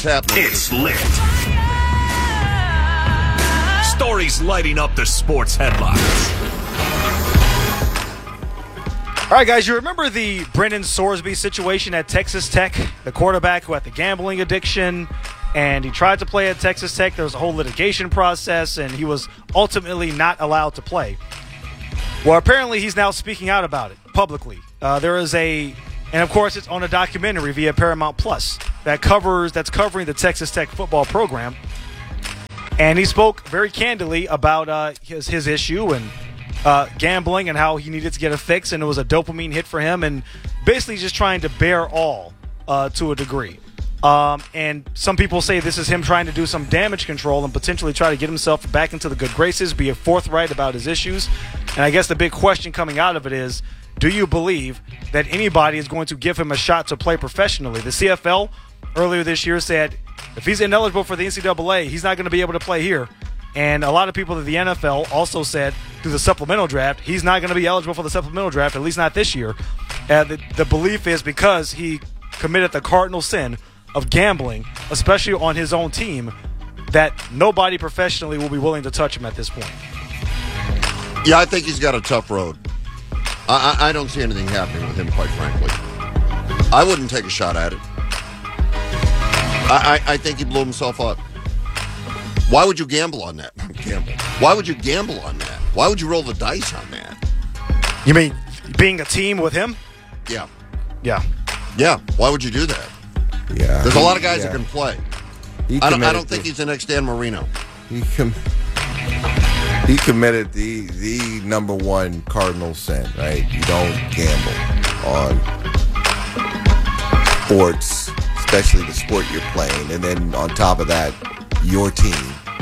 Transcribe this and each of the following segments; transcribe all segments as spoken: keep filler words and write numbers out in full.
happening. It's lit. Stories lighting up the sports headlines. All right, guys, you remember the Brennan Sorsby situation at Texas Tech, the quarterback who had the gambling addiction, and he tried to play at Texas Tech. There was a whole litigation process, and he was ultimately not allowed to play. Well, apparently he's now speaking out about it publicly. Uh, there is a, and of course it's on a documentary via Paramount Plus that covers, that's covering the Texas Tech football program. And he spoke very candidly about uh, his, his issue and Uh, gambling and how he needed to get a fix, and it was a dopamine hit for him, and basically just trying to bear all uh, to a degree. Um, and some people say this is him trying to do some damage control and potentially try to get himself back into the good graces, be forthright about his issues. And I guess the big question coming out of it is, do you believe that anybody is going to give him a shot to play professionally? The C F L earlier this year said if he's ineligible for the N C double A, he's not going to be able to play here. And a lot of people at the N F L also said through the supplemental draft, he's not going to be eligible for the supplemental draft, at least not this year. Uh, the, the belief is because he committed the cardinal sin of gambling, especially on his own team, that nobody professionally will be willing to touch him at this point. Yeah, I think he's got a tough road. I, I, I don't see anything happening with him, quite frankly. I wouldn't take a shot at it. I, I, I think he blew himself up. Why would you gamble on that? Gamble. Why would you gamble on that? Why would you roll the dice on that? You mean being a team with him? Yeah. Yeah. Yeah. Why would you do that? Yeah. There's a lot of guys yeah. that can play. He I don't, I don't to, think he's the next Dan Marino. He com- he committed the the number one cardinal sin, right? You don't gamble on sports, especially the sport you're playing, and then on top of that, your team.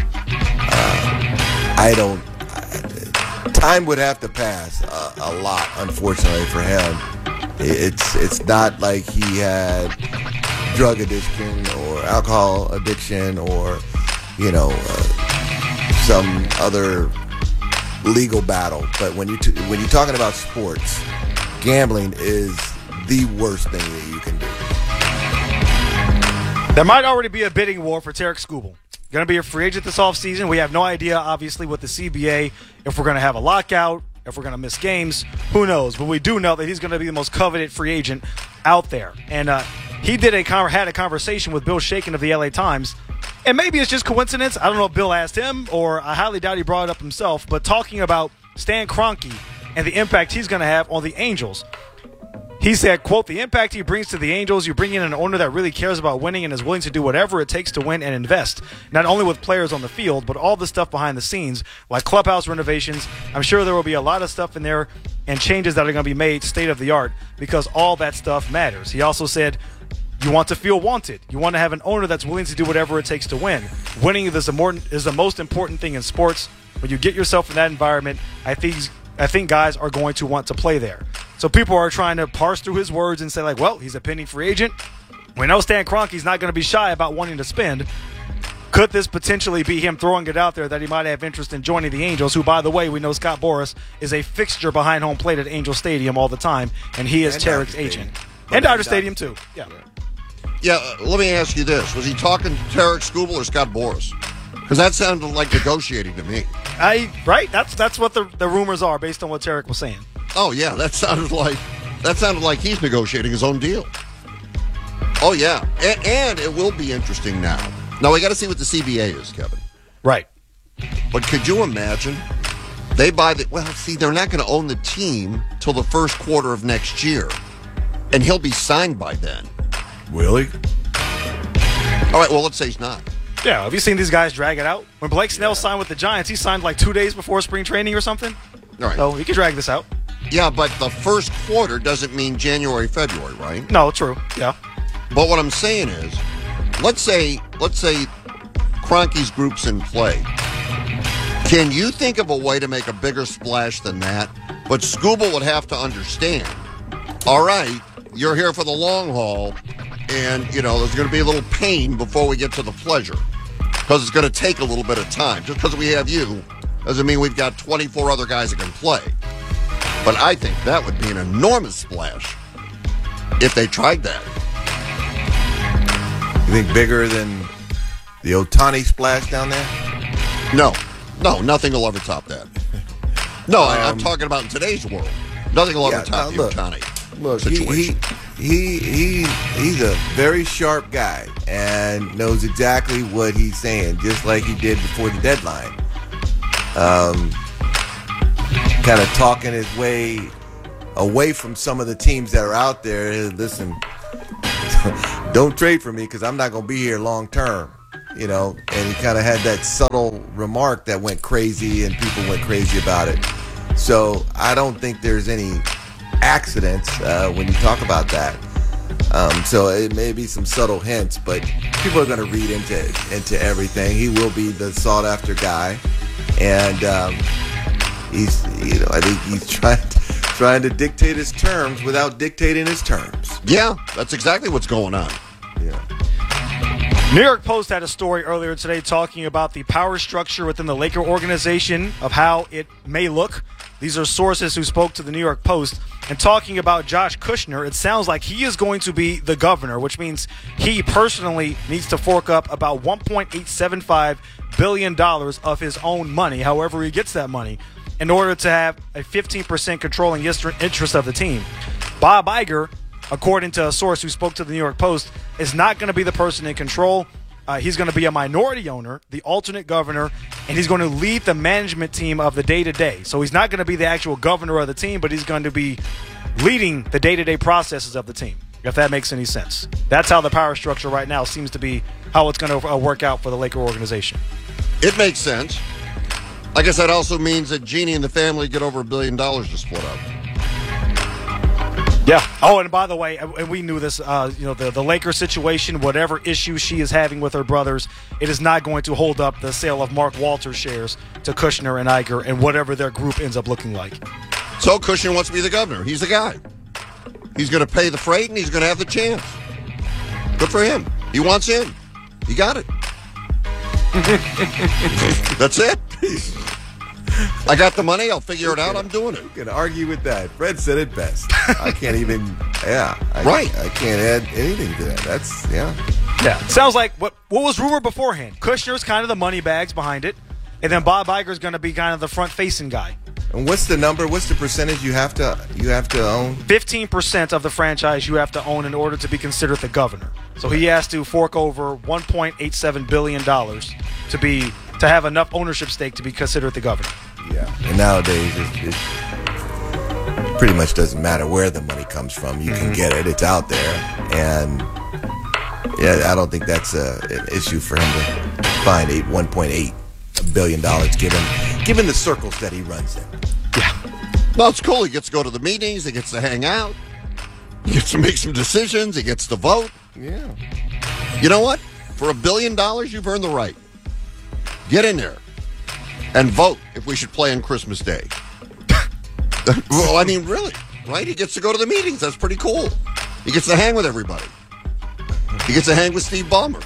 Uh, I don't. I, time would have to pass a, a lot, unfortunately for him. It's it's not like he had drug addiction or alcohol addiction or you know uh, some other legal battle. But when you t- when you're talking about sports, gambling is the worst thing that you can do. There might already be a bidding war for Tarek Skubal. Going to be a free agent this offseason. We have no idea, obviously, with the C B A, if we're going to have a lockout, if we're going to miss games. Who knows? But we do know that he's going to be the most coveted free agent out there. And uh, he did a con- had a conversation with Bill Shakin of the L A Times. And maybe it's just coincidence. I don't know if Bill asked him, or I highly doubt he brought it up himself. But talking about Stan Kroenke and the impact he's going to have on the Angels. He said, quote, the impact he brings to the Angels, you bring in an owner that really cares about winning and is willing to do whatever it takes to win and invest, not only with players on the field, but all the stuff behind the scenes, like clubhouse renovations. I'm sure there will be a lot of stuff in there and changes that are going to be made state of the art because all that stuff matters. He also said, you want to feel wanted. You want to have an owner that's willing to do whatever it takes to win. Winning is the, more, is the most important thing in sports. When you get yourself in that environment, I think I think guys are going to want to play there. So people are trying to parse through his words and say, like, well, he's a pending free agent. We know Stan Kroenke's not going to be shy about wanting to spend. Could this potentially be him throwing it out there that he might have interest in joining the Angels, who, by the way, we know Scott Boras is a fixture behind home plate at Angel Stadium all the time, and he is and Tarek's agent. And Dodger Stadium, too. Yeah. Yeah, uh, let me ask you this. Was he talking to Tarek Skubal or Scott Boras? Because that sounded like negotiating to me. I Right? That's that's what the, the rumors are based on what Tarek was saying. Oh, yeah, that sounded like that sounded like he's negotiating his own deal. Oh, yeah, and, and it will be interesting now. Now, we got to see what the C B A is, Kevin. Right. But could you imagine? They buy the, well, see, they're not going to own the team till the first quarter of next year. And he'll be signed by then. Will he? All right, well, let's say he's not. Yeah, have you seen these guys drag it out? When Blake Snell yeah. signed with the Giants, he signed like two days before spring training or something. All right. So he can drag this out. Yeah, but the first quarter doesn't mean January, February, right? No, true. Yeah. But what I'm saying is, let's say let's say Kroenke's group's in play. Can you think of a way to make a bigger splash than that? But Skubal would have to understand, all right, you're here for the long haul, and, you know, there's going to be a little pain before we get to the pleasure because it's going to take a little bit of time. Just because we have you doesn't mean we've got twenty-four other guys that can play. But I think that would be an enormous splash if they tried that. You think bigger than the Ohtani splash down there? No, no, nothing will ever top that. No, I, I'm Um, talking about in today's world. Nothing will ever yeah, top now the look, Ohtani Look, he, situation. he he he he's a very sharp guy and knows exactly what he's saying, just like he did before the deadline. Um, kind of talking his way away from some of the teams that are out there. Hey, listen, don't trade for me because I'm not going to be here long term. You know, and he kind of had that subtle remark that went crazy and people went crazy about it. So I don't think there's any accidents uh, when you talk about that. Um, so it may be some subtle hints, but people are going to read into into everything. He will be the sought after guy, and um, he's you know I think he's trying trying to dictate his terms without dictating his terms. Yeah, that's exactly what's going on. Yeah. New York Post had a story earlier today talking about the power structure within the Laker organization, of how it may look. These are sources who spoke to the New York Post, and talking about Josh Kushner, it sounds like he is going to be the governor, which means he personally needs to fork up about one point eight seven five billion dollars of his own money, however he gets that money, in order to have a fifteen percent controlling interest of the team. Bob Iger, according to a source who spoke to the New York Post, is not going to be the person in control. Uh, he's going to be a minority owner, the alternate governor, and he's going to lead the management team of the day-to-day. So he's not going to be the actual governor of the team, but he's going to be leading the day-to-day processes of the team, if that makes any sense. That's how the power structure right now seems to be how it's going to uh, work out for the Laker organization. It makes sense. I guess that also means that Jeannie and the family get over a billion dollars to split up. Yeah. Oh, and by the way, and we knew this, uh, you know, the, the Lakers situation, whatever issues she is having with her brothers, it is not going to hold up the sale of Mark Walter's shares to Kushner and Iger and whatever their group ends up looking like. So Kushner wants to be the governor. He's the guy. He's going to pay the freight, and he's going to have the chance. Good for him. He wants in. He got it. That's it. I got the money. I'll figure it out. I'm doing it. You can argue with that. Fred said it best. I can't even, yeah. I, Right. I can't add anything to that. That's, yeah. Yeah. Sounds like what what was rumored beforehand. Kushner's kind of the money bags behind it, and then Bob Iger's going to be kind of the front-facing guy. And what's the number? What's the percentage you have to you have to own? fifteen percent of the franchise you have to own in order to be considered the governor. So he has to fork over one point eight seven billion dollars to be to have enough ownership stake to be considered the governor. Yeah. And nowadays, it, it pretty much doesn't matter where the money comes from. You can get it. It's out there. And, yeah, I don't think that's a, an issue for him to find eight, one point eight billion dollars given, given the circles that he runs in. Yeah. Well, it's cool. He gets to go to the meetings. He gets to hang out. He gets to make some decisions. He gets to vote. Yeah. You know what? For a billion dollars, you've earned the right. Get in there and vote if we should play on Christmas Day. Well, I mean, really, right? He gets to go to the meetings. That's pretty cool. He gets to hang with everybody. He gets to hang with Steve Ballmer.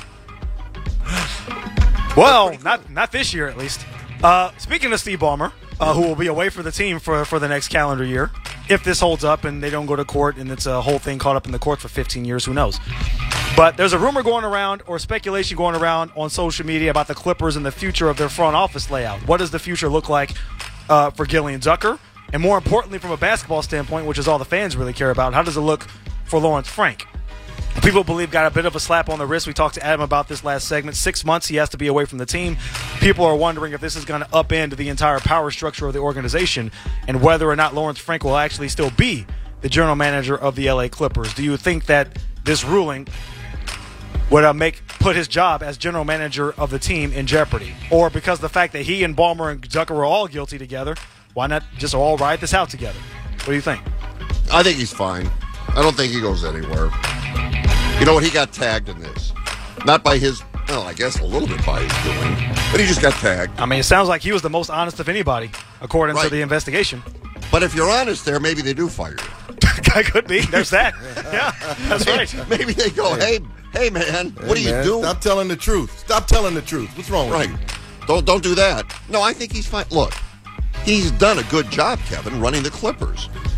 Well, not not this year at least. Uh, speaking of Steve Ballmer, uh, who will be away for the team for, for the next calendar year, if this holds up and they don't go to court and it's a whole thing caught up in the courts for fifteen years, who knows? But there's a rumor going around or speculation going around on social media about the Clippers and the future of their front office layout. What does the future look like uh, for Gillian Zucker? And more importantly, from a basketball standpoint, which is all the fans really care about, how does it look for Lawrence Frank? People believe got a bit of a slap on the wrist. We talked to Adam about this last segment. Six months he has to be away from the team. People are wondering if this is going to upend the entire power structure of the organization and whether or not Lawrence Frank will actually still be the general manager of the L A Clippers. Do you think that this ruling would uh, make put his job as general manager of the team in jeopardy? Or because of the fact that he and Ballmer and Zucker were all guilty together, why not just all ride this out together? What do you think? I think he's fine. I don't think he goes anywhere. You know what? He got tagged in this. Not by his, well, I guess a little bit by his doing, but he just got tagged. I mean, it sounds like he was the most honest of anybody, according Right. to the investigation. But if you're honest there, maybe they do fire you. Could be. There's that. Yeah, that's right. Maybe they go, hey, hey, man, what do Hey, you man, do? Stop telling the truth. Stop telling the truth. What's wrong with Right. you? Don't don't do that. No, I think he's fine. Look, he's done a good job, Kevin, running the Clippers.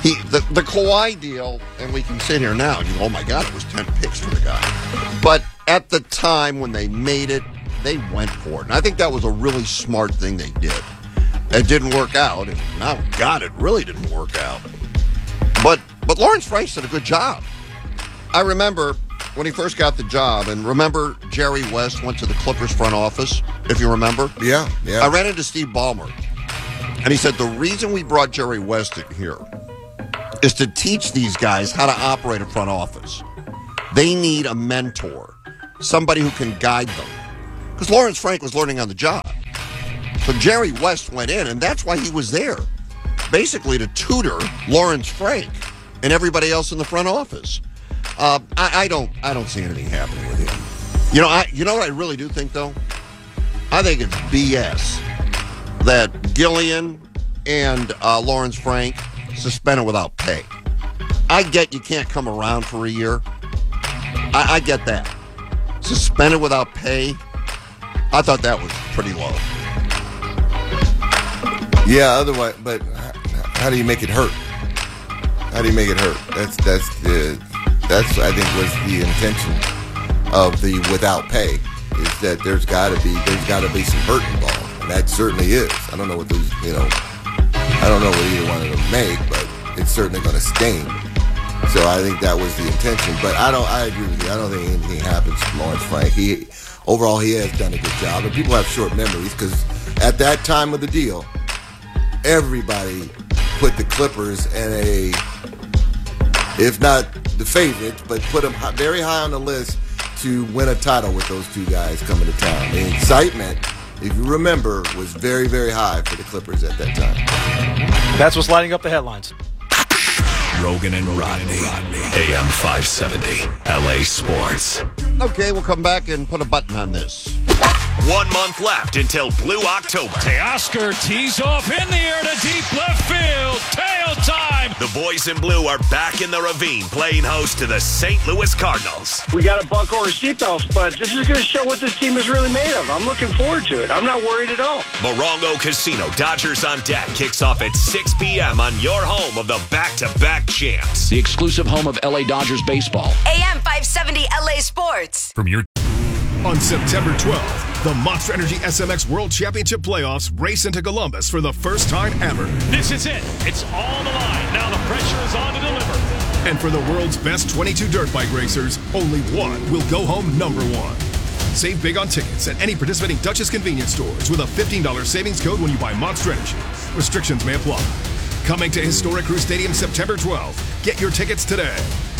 he the, the Kawhi deal, and we can sit here now and you go, oh my God, it was ten picks for the guy. But at the time when they made it, they went for it. And I think that was a really smart thing they did. It didn't work out, and now, God, it really didn't work out. But but Lawrence Frank did a good job. I remember when he first got the job, and remember Jerry West went to the Clippers front office, if you remember? Yeah, yeah. I ran into Steve Ballmer, and he said the reason we brought Jerry West in here is to teach these guys how to operate a front office. They need a mentor, somebody who can guide them. Because Lawrence Frank was learning on the job. So Jerry West went in, and that's why he was there, basically to tutor Lawrence Frank and everybody else in the front office. Uh, I, I don't, I don't see anything happening with him. You know, I, you know what I really do think though? I think it's B S that Gillian and uh, Lawrence Frank suspended without pay. I get you can't come around for a year. I, I get that. Suspended without pay. I thought that was pretty low. Yeah, otherwise, but how do you make it hurt? How do you make it hurt? That's that's the that's I think was the intention of the without pay, is that there's got to be there's got to be some hurt involved, and that certainly is. I don't know what those you know, I don't know what either one of them make, but it's certainly going to sting. So I think that was the intention. But I don't. I agree with you. I don't think anything happens to Lawrence Frank. He overall he has done a good job, and people have short memories because at that time of the deal, everybody put the Clippers in a, if not the favorite, but put them very high on the list to win a title with those two guys coming to town. The excitement, if you remember, was very, very high for the Clippers at that time. That's what's lighting up the headlines. Rogan and Rodney, A M five seventy, L A Sports. Okay, we'll come back and put a button on this. One month left until Blue October. Teoscar tees off in the air to deep left field. Tail time. The boys in blue are back in the ravine playing host to the Saint Louis Cardinals. We got to buckle our seatbelts, but this is going to show what this team is really made of. I'm looking forward to it. I'm not worried at all. Morongo Casino, Dodgers on deck, kicks off at six p.m. on your home of the back-to-back champs. The exclusive home of L A Dodgers baseball. A M five seventy L A Sports. From your on September twelfth, the Monster Energy S M X World Championship Playoffs race into Columbus for the first time ever. This is it. It's on the line. Now the pressure is on to deliver. And for the world's best twenty-two dirt bike racers, only one will go home number one. Save big on tickets at any participating Dutchess convenience stores with a fifteen dollars savings code when you buy Monster Energy. Restrictions may apply. Coming to Historic Crew Stadium September twelfth. Get your tickets today.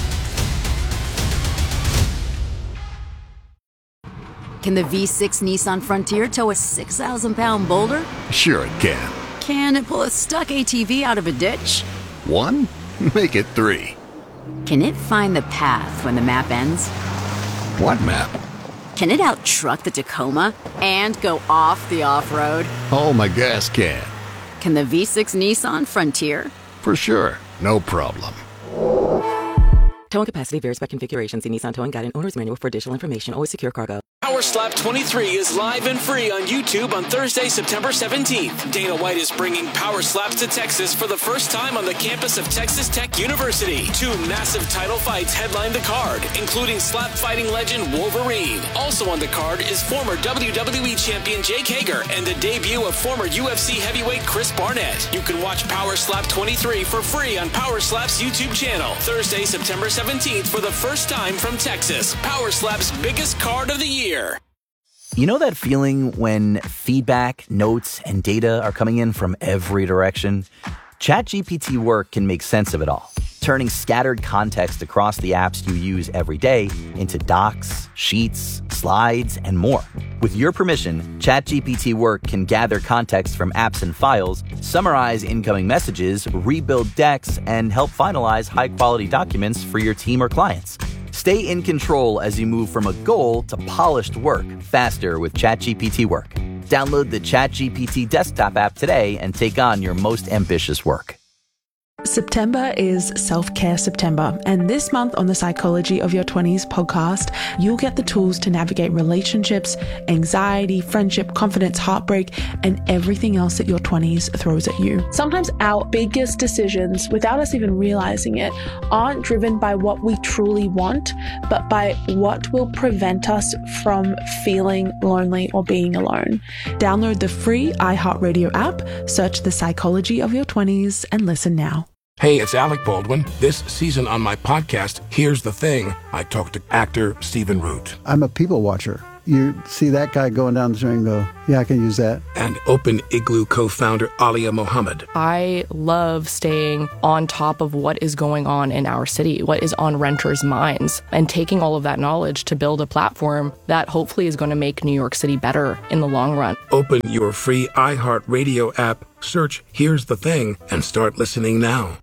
Can the V six Nissan Frontier tow a six thousand pound boulder? Sure it can. Can it pull a stuck A T V out of a ditch? One? Make it three. Can it find the path when the map ends? What map? Can it out-truck the Tacoma and go off the off-road? Oh, my gas can. Can the V six Nissan Frontier? For sure. No problem. Towing capacity varies by configuration. See Nissan Towing Guide and Owner's Manual for additional information. Always secure cargo. Power Slap twenty-three is live and free on YouTube on Thursday, September seventeenth. Dana White is bringing Power Slaps to Texas for the first time on the campus of Texas Tech University. Two massive title fights headline the card, including slap fighting legend Wolverine. Also on the card is former W W E champion Jake Hager and the debut of former U F C heavyweight Chris Barnett. You can watch Power Slap twenty-three for free on Power Slap's YouTube channel. Thursday, September seventeenth for the first time from Texas. Power Slap's biggest card of the year. You know that feeling when feedback, notes, and data are coming in from every direction? ChatGPT Work can make sense of it all, turning scattered context across the apps you use every day into docs, sheets, slides, and more. With your permission, ChatGPT Work can gather context from apps and files, summarize incoming messages, rebuild decks, and help finalize high-quality documents for your team or clients. Stay in control as you move from a goal to polished work faster with ChatGPT Work. Download the ChatGPT desktop app today and take on your most ambitious work. September is Self-Care September, and this month on the Psychology of Your twenties podcast, you'll get the tools to navigate relationships, anxiety, friendship, confidence, heartbreak, and everything else that your twenties throws at you. Sometimes our biggest decisions, without us even realizing it, aren't driven by what we truly want, but by what will prevent us from feeling lonely or being alone. Download the free iHeartRadio app, search the Psychology of Your twenties, and listen now. Hey, it's Alec Baldwin. This season on my podcast, Here's the Thing, I talked to actor Stephen Root. I'm a people watcher. You see that guy going down the street and go, yeah, I can use that. And Open Igloo co-founder Alia Mohammed. I love staying on top of what is going on in our city, what is on renters' minds, and taking all of that knowledge to build a platform that hopefully is going to make New York City better in the long run. Open your free iHeartRadio app, search Here's the Thing, and start listening now.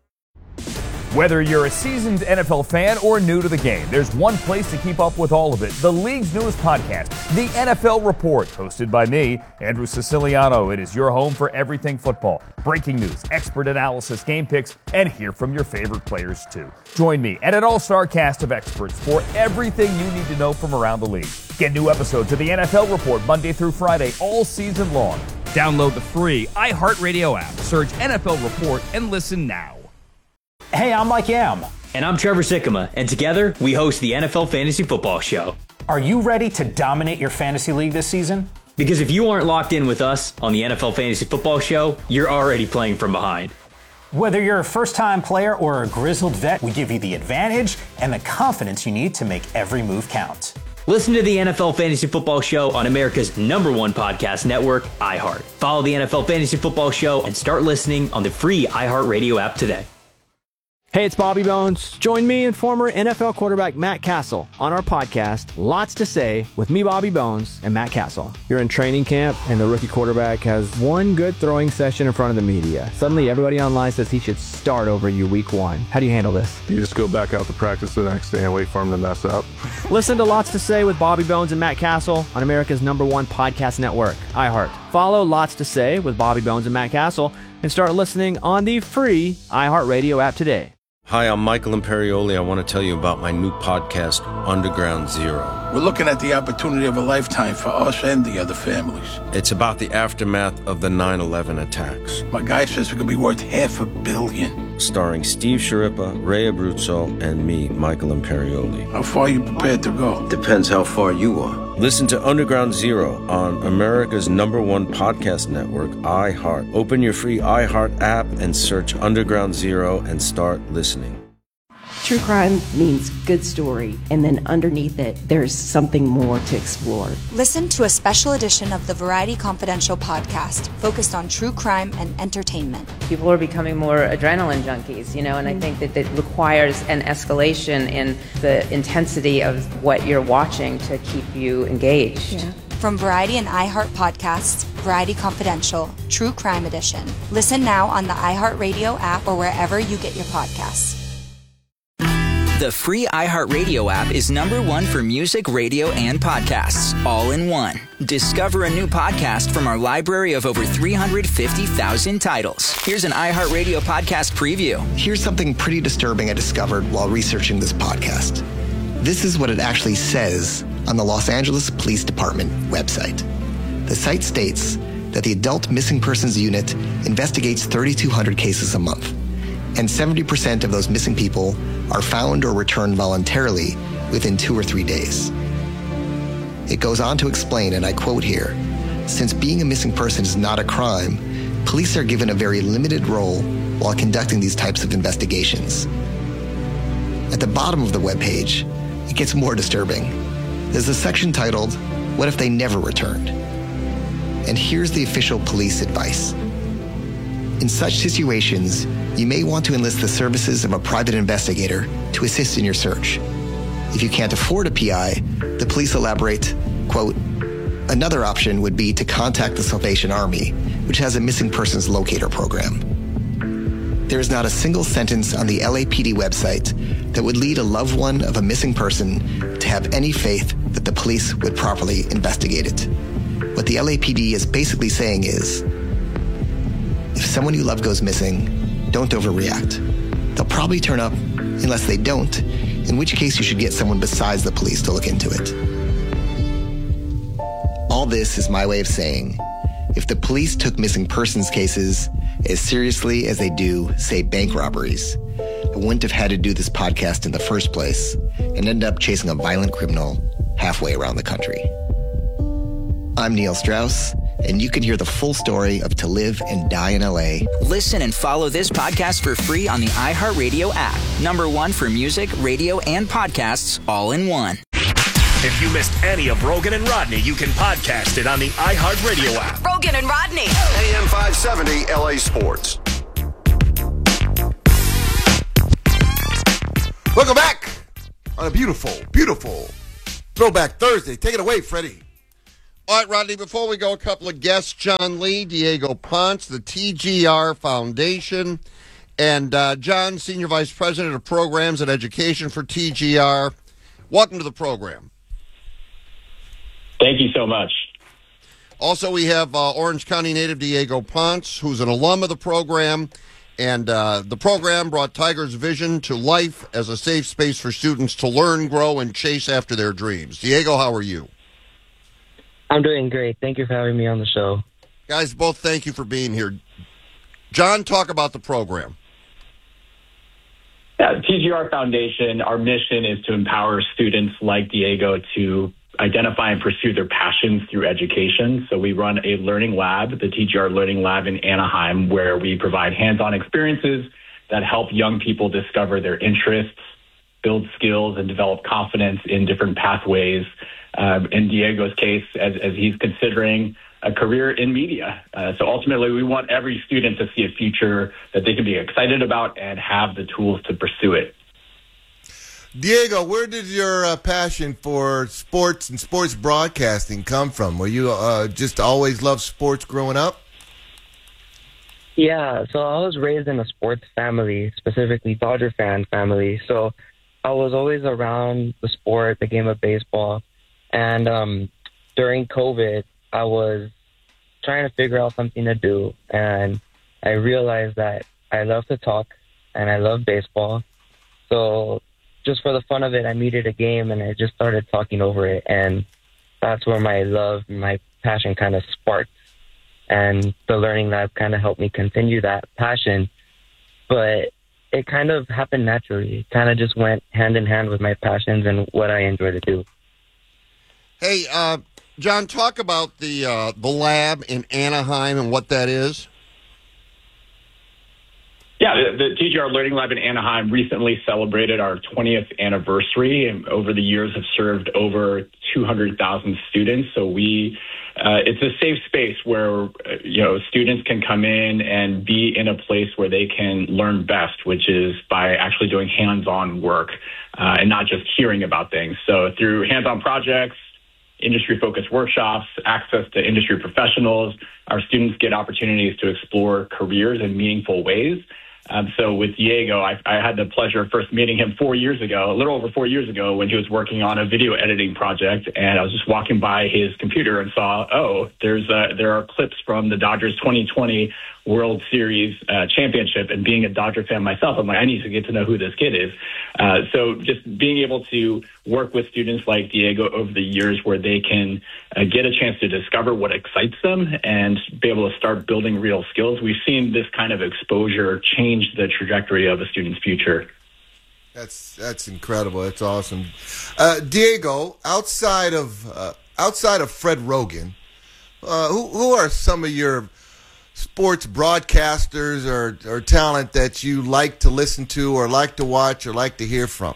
Whether you're a seasoned N F L fan or new to the game, there's one place to keep up with all of it. The league's newest podcast, The N F L Report, hosted by me, Andrew Siciliano. It is your home for everything football. Breaking news, expert analysis, game picks, and hear from your favorite players too. Join me and an all-star cast of experts for everything you need to know from around the league. Get new episodes of The N F L Report Monday through Friday all season long. Download the free iHeartRadio app, search N F L Report, and listen now. Hey, I'm Mike Yam. And I'm Trevor Sikkema, and together we host the N F L Fantasy Football Show. Are you ready to dominate your fantasy league this season? Because if you aren't locked in with us on the N F L Fantasy Football Show, you're already playing from behind. Whether you're a first-time player or a grizzled vet, we give you the advantage and the confidence you need to make every move count. Listen to the N F L Fantasy Football Show on America's number one podcast network, iHeart. Follow the N F L Fantasy Football Show and start listening on the free iHeartRadio app today. Hey, it's Bobby Bones. Join me and former N F L quarterback Matt Castle on our podcast, Lots to Say, with me, Bobby Bones, and Matt Castle. You're in training camp, and the rookie quarterback has one good throwing session in front of the media. Suddenly, everybody online says he should start over you week one. How do you handle this? You just go back out to practice the next day and wait for him to mess up. Listen to Lots to Say with Bobby Bones and Matt Castle on America's number one podcast network, iHeart. Follow Lots to Say with Bobby Bones and Matt Castle and start listening on the free iHeartRadio app today. Hi, I'm Michael Imperioli. I want to tell you about my new podcast, Underground Zero. We're looking at the opportunity of a lifetime for us and the other families. It's about the aftermath of the nine eleven attacks. My guy says it could be worth half a billion. Starring Steve Sciarippa, Ray Abruzzo, and me, Michael Imperioli. How far are you prepared to go? Depends how far you are. Listen to Underground Zero on America's number one podcast network, iHeart. Open your free iHeart app and search Underground Zero and start listening. True crime means good story, and then underneath it, there's something more to explore. Listen to a special edition of the Variety Confidential podcast focused on true crime and entertainment. People are becoming more adrenaline junkies, you know, and I think that it requires an escalation in the intensity of what you're watching to keep you engaged. Yeah. From Variety and iHeart podcasts, Variety Confidential, True Crime Edition. Listen now on the iHeartRadio app or wherever you get your podcasts. The free iHeartRadio app is number one for music, radio, and podcasts, all in one. Discover a new podcast from our library of over three hundred fifty thousand titles. Here's an iHeartRadio podcast preview. Here's something pretty disturbing I discovered while researching this podcast. This is what it actually says on the Los Angeles Police Department website. The site states that the Adult Missing Persons Unit investigates thirty-two hundred cases a month, and seventy percent of those missing people are found or returned voluntarily within two or three days. It goes on to explain, and I quote here, since being a missing person is not a crime, police are given a very limited role while conducting these types of investigations. At the bottom of the webpage, it gets more disturbing. There's a section titled, What If They Never Returned? And here's the official police advice. In such situations, you may want to enlist the services of a private investigator to assist in your search. If you can't afford a P I, the police elaborate, quote, another option would be to contact the Salvation Army, which has a missing persons locator program. There is not a single sentence on the L A P D website that would lead a loved one of a missing person to have any faith that the police would properly investigate it. What the L A P D is basically saying is, if someone you love goes missing, don't overreact. they'll probably turn up unless they don't, in which case you should get someone besides the police to look into it. All this is my way of saying, if the police took missing persons cases as seriously as they do, say, bank robberies, I wouldn't have had to do this podcast in the first place and end up chasing a violent criminal halfway around the country. I'm Neil Strauss, and you can hear the full story of To Live and Die in L A. Listen and follow this podcast for free on the iHeartRadio app. Number one for music, radio, and podcasts all in one. If you missed any of Rogan and Rodney, you can podcast it on the iHeartRadio app. Rogan and Rodney. A M five seventy L A Sports. Welcome back on a beautiful, beautiful Throwback Thursday. Take it away, Freddie. All right, Rodney, before we go, a couple of guests. John Lee, Diego Ponce, the T G R Foundation, and uh, John, Senior Vice President of Programs and Education for T G R. Welcome to the program. Thank you so much. Also, we have uh, Orange County native Diego Ponce, who's an alum of the program, and uh, the program brought Tiger's vision to life as a safe space for students to learn, grow, and chase after their dreams. Diego, how are you? I'm doing great. Thank you for having me on the show. Guys, both thank you for being here. John, talk about the program. Yeah, T G R Foundation, our mission is to empower students like Diego to identify and pursue their passions through education. So we run a learning lab, the T G R Learning Lab in Anaheim, where we provide hands-on experiences that help young people discover their interests, build skills, and develop confidence in different pathways. Um, in Diego's case, as, as he's considering a career in media. Uh, so ultimately, we want every student to see a future that they can be excited about and have the tools to pursue it. Diego, where did your uh, passion for sports and sports broadcasting come from? Were you uh, just always loved sports growing up? Yeah, so I was raised in a sports family, specifically Dodger fan family. So I was always around the sport, the game of baseball. And um, during COVID, I was trying to figure out something to do. And I realized that I love to talk and I love baseball. So just for the fun of it, I needed a game and I just started talking over it. And that's where my love and my passion kind of sparked. And the Learning Lab kind of helped me continue that passion. But it kind of happened naturally. It kind of just went hand in hand with my passions and what I enjoy to do. Hey, uh, John, talk about the uh, the lab in Anaheim and what that is. Yeah, the, the T G R Learning Lab in Anaheim recently celebrated our twentieth anniversary, and over the years have served over two hundred thousand students. So we, uh, it's a safe space where, uh, you know, students can come in and be in a place where they can learn best, which is by actually doing hands-on work uh, and not just hearing about things. So through hands-on projects, industry-focused workshops, access to industry professionals, our students get opportunities to explore careers in meaningful ways. Um, so with Diego, I, I had the pleasure of first meeting him four years ago, a little over four years ago, when he was working on a video editing project. And I was just walking by his computer and saw, oh, there's uh, there are clips from the Dodgers twenty twenty World Series uh, championship. And being a Dodger fan myself, I'm like, I need to get to know who this kid is. Uh, so just being able to work with students like Diego over the years where they can uh, get a chance to discover what excites them and be able to start building real skills. We've seen this kind of exposure change the trajectory of a student's future. That's that's incredible. That's awesome. Uh, Diego, outside of uh, outside of Fred Rogan, uh, who who are some of your sports broadcasters or, or talent that you like to listen to or like to watch or like to hear from?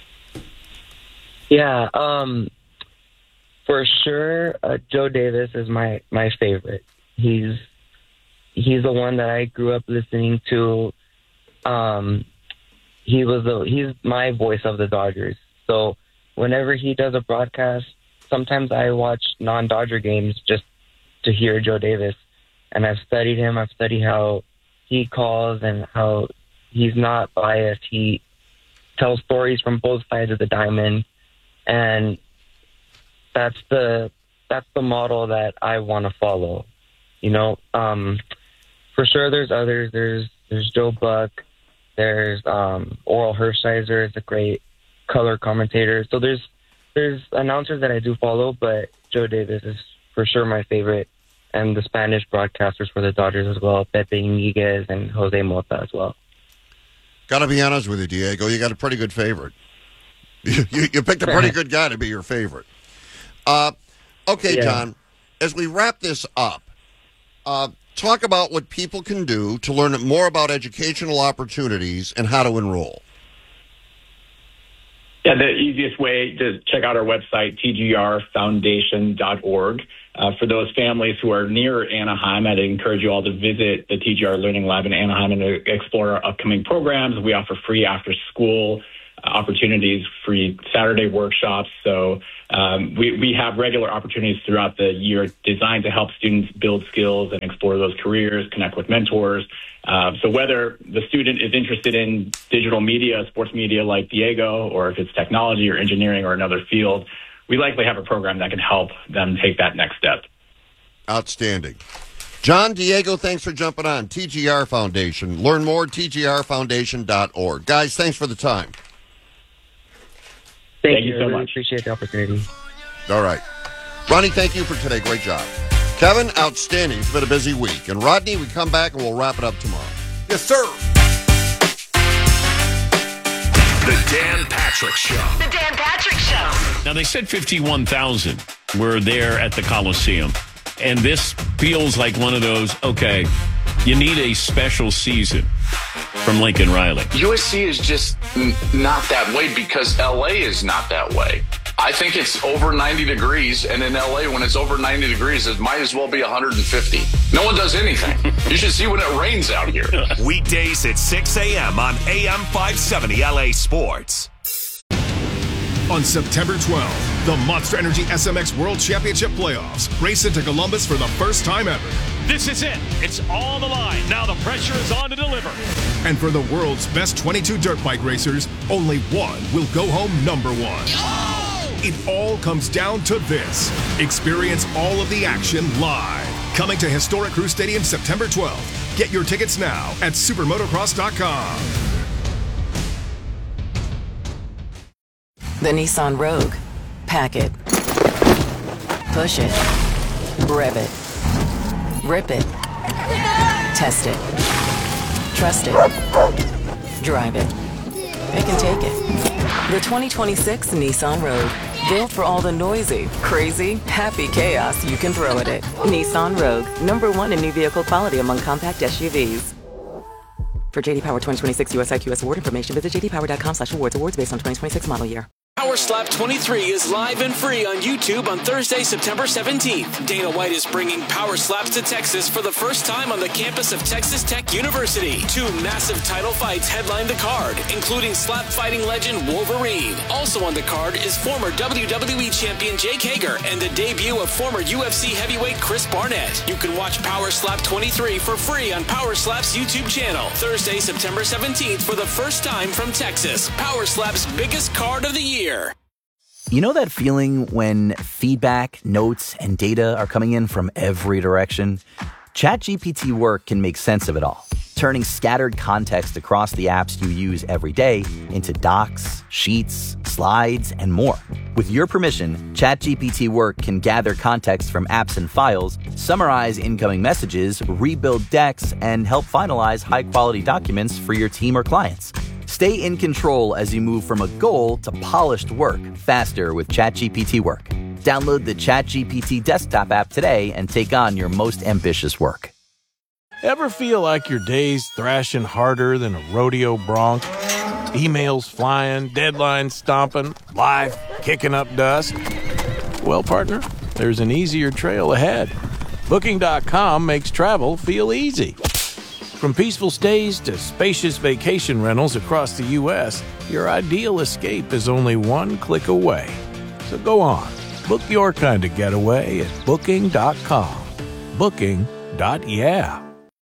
Yeah, um, for sure, uh, Joe Davis is my, my favorite. He's he's the one that I grew up listening to. Um, he was the, he's my voice of the Dodgers. So whenever he does a broadcast, sometimes I watch non-Dodger games just to hear Joe Davis. And I've studied him. I've studied how he calls and how he's not biased. He tells stories from both sides of the diamond. And that's the that's the model that I want to follow. You know, um, for sure there's others. There's there's Joe Buck. There's um, Oral Hershiser is a great color commentator. So there's there's announcers that I do follow, but Joe Davis is for sure my favorite. And the Spanish broadcasters for the Dodgers as well, Pepe Miguez and Jose Mota as well. Got to be honest with you, Diego. You got a pretty good favorite. You, you, you picked a pretty good guy to be your favorite. Uh, okay, yeah. John, as we wrap this up, uh, talk about what people can do to learn more about educational opportunities and how to enroll. Yeah, the easiest way to check out our website, T G R foundation dot org. Uh, for those families who are near Anaheim, I'd encourage you all to visit the T G R Learning Lab in Anaheim and to explore our upcoming programs. We offer free after-school opportunities, free Saturday workshops. So um, we, we have regular opportunities throughout the year designed to help students build skills and explore those careers, connect with mentors. Uh, so whether the student is interested in digital media, sports media like Diego, or if it's technology or engineering or another field, we likely have a program that can help them take that next step. Outstanding. John, Diego, thanks for jumping on. T G R Foundation. Learn more, T G R foundation dot org. Guys, thanks for the time. Thank, thank you, you so I really much. Appreciate the opportunity. All right. Ronnie, thank you for today. Great job. Kevin, outstanding. It's been a busy week. And Rodney, we come back and we'll wrap it up tomorrow. Yes, sir. The Dan Patrick Show. The Dan Patrick Show. Now, they said fifty-one thousand were there at the Coliseum. And this feels like one of those, okay, you need a special season from Lincoln Riley. U S C is just n- not that way because L A is not that way. I think it's over ninety degrees, and in L A, when it's over ninety degrees, it might as well be one hundred fifty. No one does anything. You should see when it rains out here. Weekdays at six a.m. on A M five seventy L A Sports. On September twelfth, the Monster Energy S M X World Championship Playoffs race into Columbus for the first time ever. This is it. It's on the line. Now the pressure is on to deliver. And for the world's best twenty-two dirt bike racers, only one will go home number one. Oh! It all comes down to this. Experience all of the action live. Coming to historic Crew Stadium September twelfth. Get your tickets now at supermotocross dot com. The Nissan Rogue. Pack it. Push it. Rev it. Rip it. Test it. Trust it. Drive it. It can take it. The twenty twenty-six Nissan Rogue. Built for all the noisy, crazy, happy chaos you can throw at it. Nissan Rogue. Number one in new vehicle quality among compact S U Vs. For J D Power twenty twenty-six U S I Q S award information, visit j d power dot com slash awards. Awards based on twenty twenty-six model year. Power Slap twenty-three is live and free on YouTube on Thursday, September seventeenth. Dana White is bringing Power Slaps to Texas for the first time on the campus of Texas Tech University. Two massive title fights headline the card, including slap fighting legend Wolverine. Also on the card is former W W E champion Jake Hager and the debut of former U F C heavyweight Chris Barnett. You can watch Power Slap twenty-three for free on Power Slap's YouTube channel. Thursday, September seventeenth for the first time from Texas. Power Slap's biggest card of the year. You know that feeling when feedback, notes, and data are coming in from every direction? ChatGPT Work can make sense of it all, turning scattered context across the apps you use every day into docs, sheets, slides, and more. With your permission, ChatGPT Work can gather context from apps and files, summarize incoming messages, rebuild decks, and help finalize high-quality documents for your team or clients. Stay in control as you move from a goal to polished work faster with ChatGPT Work. Download the ChatGPT desktop app today and take on your most ambitious work. Ever feel like your day's thrashing harder than a rodeo bronc? Emails flying, deadlines stomping, life kicking up dust? Well, partner, there's an easier trail ahead. Booking dot com makes travel feel easy. From peaceful stays to spacious vacation rentals across the U S, your ideal escape is only one click away. So go on, book your kind of getaway at booking dot com. Booking. Yeah.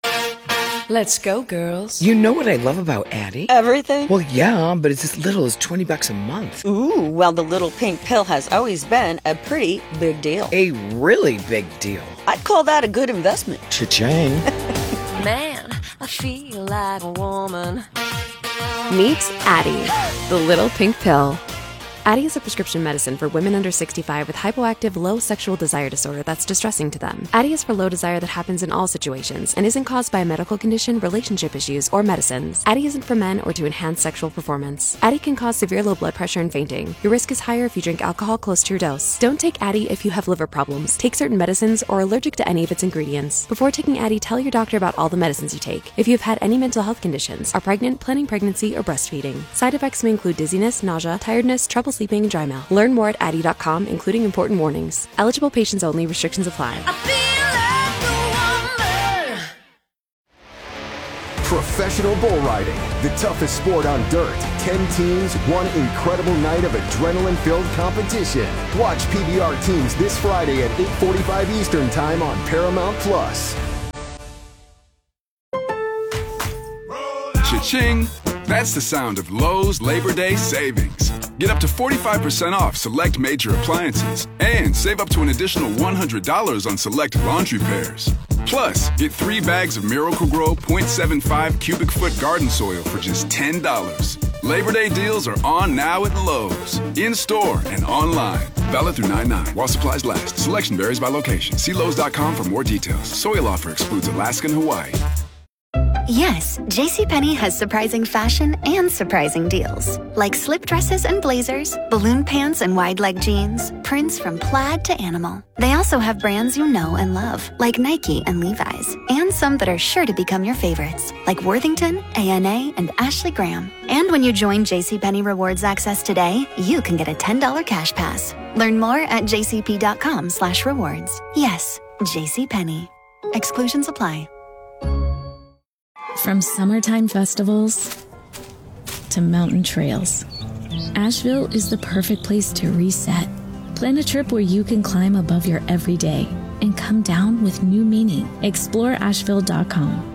Let's go, girls. You know what I love about Addie? Everything? Well, yeah, but it's as little as twenty bucks a month. Ooh, well, the little pink pill has always been a pretty big deal. A really big deal. I'd call that a good investment. Cha-ching. Man, I feel like a woman. Meet Addyi, the little pink pill. Addyi is a prescription medicine for women under sixty-five with hypoactive low sexual desire disorder that's distressing to them. Addyi is for low desire that happens in all situations and isn't caused by a medical condition, relationship issues, or medicines. Addyi isn't for men or to enhance sexual performance. Addyi can cause severe low blood pressure and fainting. Your risk is higher if you drink alcohol close to your dose. Don't take Addyi if you have liver problems, take certain medicines, or are allergic to any of its ingredients. Before taking Addyi, tell your doctor about all the medicines you take. If you have had any mental health conditions, are pregnant, planning pregnancy, or breastfeeding. Side effects may include dizziness, nausea, tiredness, trouble sleeping, and dry mouth. Learn more at addyi dot com, including important warnings. Eligible patients only. Restrictions apply. Professional bull riding, the toughest sport on dirt. Ten teams, one incredible night of adrenaline-filled competition. Watch P B R teams this Friday at eight forty-five Eastern Time on Paramount Plus. Cha-ching! That's the sound of Lowe's Labor Day savings. Get up to forty-five percent off select major appliances and save up to an additional one hundred dollars on select laundry pairs. Plus, get three bags of Miracle-Gro point seven five cubic foot garden soil for just ten dollars. Labor Day deals are on now at Lowe's, in-store and online. Valid through nine nine while supplies last. Selection varies by location. See Lowe's dot com for more details. Soil offer excludes Alaska and Hawaii. Yes, JCPenney has surprising fashion and surprising deals. Like slip dresses and blazers, balloon pants and wide leg jeans, prints from plaid to animal. They also have brands you know and love, like Nike and Levi's, and some that are sure to become your favorites, like Worthington, A N A, and Ashley Graham. And when you join JCPenney Rewards Access today, you can get a ten dollars cash pass. Learn more at jcp.com slash rewards. Yes, JCPenney. Exclusions apply. From summertime festivals to mountain trails, Asheville is the perfect place to reset. Plan a trip where you can climb above your everyday and come down with new meaning. Explore asheville dot com.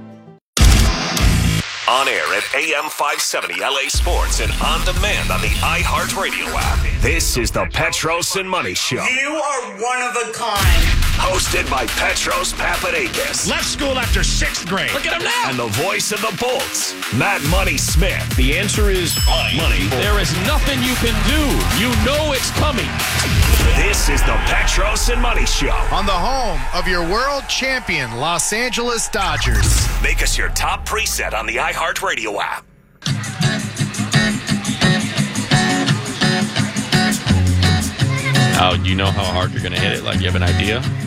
On air at A M five seventy L A Sports and on demand on the iHeartRadio app. This is the Petros and Money Show. You are one of a kind. Hosted by Petros Papadakis. Left school after sixth grade. Look at him now. And the voice of the Bolts, Matt Money Smith. The answer is money. money. There is nothing you can do. You know it's coming. This is the Petros and Money Show. On the home of your world champion, Los Angeles Dodgers. Make us your top preset on the iHeartRadio app. Oh, do you know how hard you're going to hit it? Like, you have an idea?